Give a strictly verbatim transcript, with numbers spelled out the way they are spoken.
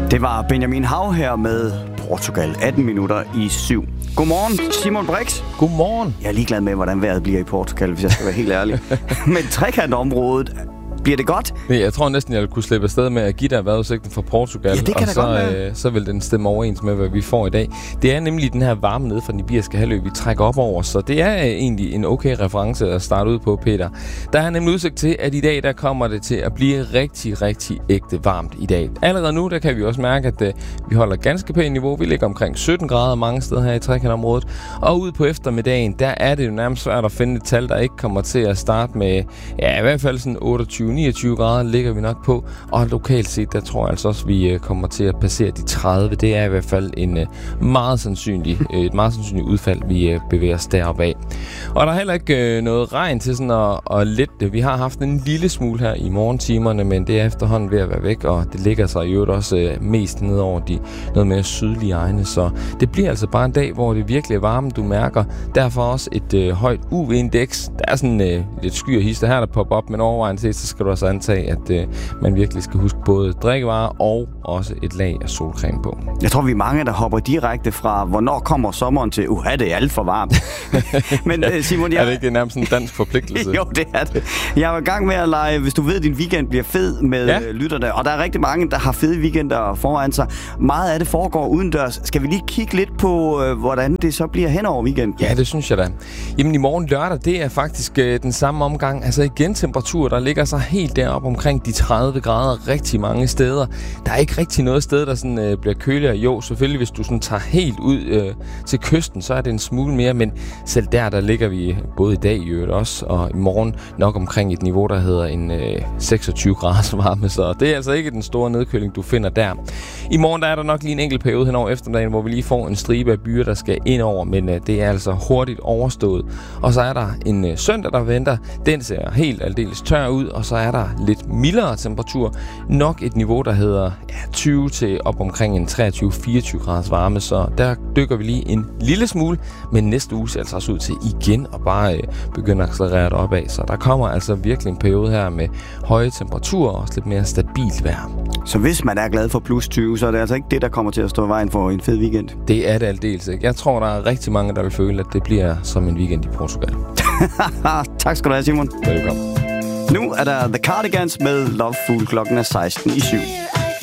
Det var Benjamin Hav her med Portugal, atten minutter i syv. Godmorgen, Simon Brix. Godmorgen. Jeg er ligeglad med, hvordan vejret bliver i Portugal, hvis jeg skal være helt ærlig. Men trekantområdet, bliver det godt? Jeg tror næsten, jeg kunne slippe afsted med at give dig vejrudsigten fra Portugal, ja, det kan og så, godt øh, så vil den stemme overens med, hvad vi får i dag. Det er nemlig den her varme nede fra den iberiske halvø, vi trækker op over, så det er øh, egentlig en okay reference at starte ud på, Peter. Der er nemlig udsigt til, at i dag der kommer det til at blive rigtig, rigtig ægte varmt i dag. Allerede nu, der kan vi også mærke, at øh, vi holder ganske pænt niveau. Vi ligger omkring sytten grader mange steder her i trekantområdet, og ude på eftermiddagen, der er det jo nærmest svært at finde et tal, der ikke kommer til at starte med, ja, i hvert fald sådan otteogtyve til niogtyve grader ligger vi nok på, og lokalt set, der tror jeg altså også, vi kommer til at passere de tredive. Det er i hvert fald en meget sandsynlig, et meget sandsynligt udfald, vi bevæger os deroppe af. Og der er heller ikke noget regn til sådan at, at lette. Vi har haft en lille smule her i morgentimerne, men det er efterhånden ved at være væk, og det ligger sig i øvrigt også mest ned over de noget mere sydlige egne, så det bliver altså bare en dag, hvor det virkelig er varme, du mærker. Derfor også et øh, højt U V-indeks. Der er sådan øh, lidt sky og hister her, der popper op, men overvejende set, så skal du også antage, at øh, man virkelig skal huske både drikkevarer og også et lag af solcreme på. Jeg tror, vi er mange, der hopper direkte fra, hvornår kommer sommeren til, uha, det er alt for varmt. Men ja, Simon, jeg... Er det ikke nærmest en dansk forpligtelse? Jo, det er det. Jeg var i gang med at lege, hvis du ved, at din weekend bliver fed med ja. lytterne, og der er rigtig mange, der har fede weekender foran sig. Meget af det foregår udendørs. Skal vi lige kigge lidt på, øh, hvordan det så bliver hen over weekenden? Ja, det synes jeg da. Jamen i morgen lørdag, det er faktisk øh, den samme omgang. Altså igen temperatur, der ligger sig helt deroppe omkring de tredive grader rigtig mange steder. Der er ikke rigtig noget sted, der sådan, øh, bliver køligere. Jo, selvfølgelig, hvis du sådan tager helt ud øh, til kysten, så er det en smule mere, men selv der, der ligger vi både i dag i øvrigt også, og i morgen nok omkring et niveau, der hedder en øh, seksogtyve grader varme, så det er altså ikke den store nedkøling, du finder der. I morgen, der er der nok lige en enkelt periode hen over eftermiddagen, hvor vi lige får en stribe af byer, der skal ind over, men øh, det er altså hurtigt overstået. Og så er der en øh, søndag, der venter. Den ser helt aldeles tør ud, og så er der lidt mildere temperatur. Nok et niveau, der hedder ja, tyve til op omkring en treogtyve til fireogtyve graders varme, så der dykker vi lige en lille smule, men næste uge ser altså også ud til igen at bare øh, begynde at accelerere det opad. Så der kommer altså virkelig en periode her med høje temperaturer og også lidt mere stabilt vejr. Så hvis man er glad for plus tyve, så er det altså ikke det, der kommer til at stå i vejen for en fed weekend? Det er det aldeles ikke. Jeg tror, der er rigtig mange, der vil føle, at det bliver som en weekend i Portugal. Tak skal du have, Simon. Velkommen. Nu er der The Cardigans med Loveful. Klokken er seksten i syv.